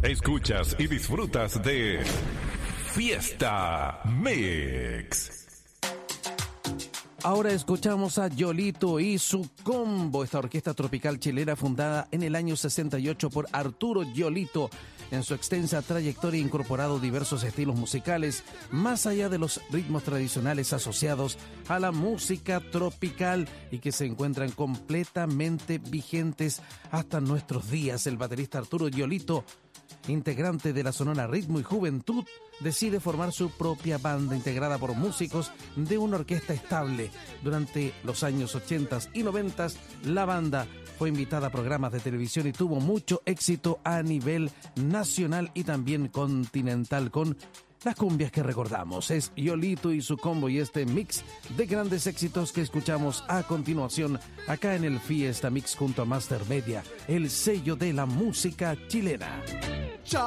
Escuchas y disfrutas de Fiesta Mix. Ahora escuchamos a Yolito y su combo, esta orquesta tropical chilena fundada en el año 68 por Arturo Yolito. En su extensa trayectoria ha incorporado diversos estilos musicales, más allá de los ritmos tradicionales asociados a la música tropical y que se encuentran completamente vigentes hasta nuestros días. El baterista Arturo Yolito, integrante de la Sonora Ritmo y Juventud, decide formar su propia banda integrada por músicos de una orquesta estable. Durante los años 80 y 90, la banda fue invitada a programas de televisión y tuvo mucho éxito a nivel nacional y también continental con las cumbias que recordamos. Es Yolito y su combo y este mix de grandes éxitos que escuchamos a continuación acá en el Fiesta Mix junto a Master Media, el sello de la música chilena.